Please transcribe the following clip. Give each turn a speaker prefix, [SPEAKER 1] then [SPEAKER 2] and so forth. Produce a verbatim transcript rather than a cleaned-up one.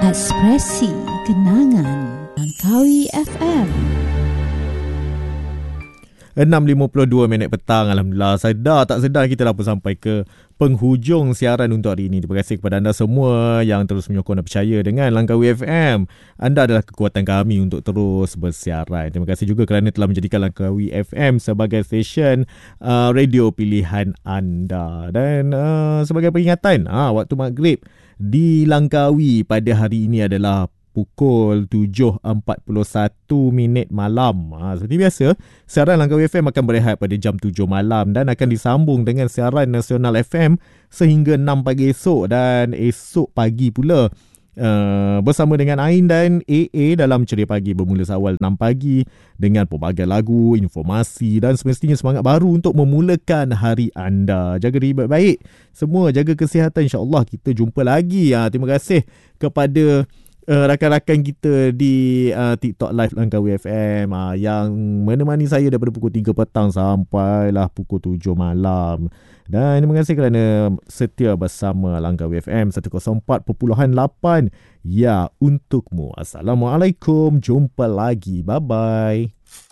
[SPEAKER 1] Ekspresi Kenangan Langkawi F M.
[SPEAKER 2] enam lima puluh dua minit petang. Alhamdulillah, sedar tak sedar kita dah pun sampai ke penghujung siaran untuk hari ini. Terima kasih kepada anda semua yang terus menyokong dan percaya dengan Langkawi F M. Anda adalah kekuatan kami untuk terus bersiaran. Terima kasih juga kerana telah menjadikan Langkawi F M sebagai stesen uh, radio pilihan anda. Dan uh, sebagai peringatan, uh, waktu maghrib di Langkawi pada hari ini adalah pukul tujuh empat puluh satu minit malam. Ha, seperti biasa, siaran Langkawi F M akan berehat pada jam tujuh malam dan akan disambung dengan siaran Nasional F M sehingga enam pagi esok. Dan esok pagi pula uh, bersama dengan Ain dan A A dalam Ceria Pagi bermula seawal enam pagi dengan pelbagai lagu, informasi dan semestinya semangat baru untuk memulakan hari anda. Jaga diri baik-baik semua, jaga kesihatan, insya-Allah kita jumpa lagi. Ha, terima kasih kepada Uh, rakan-rakan kita di uh, TikTok Live Langkawi F M uh, yang menemani saya daripada pukul tiga petang sampailah pukul tujuh malam. Dan terima kasih kerana setia bersama Langkawi F M seratus empat perpuluhan lapan. Ya, untukmu. Assalamualaikum. Jumpa lagi. Bye-bye.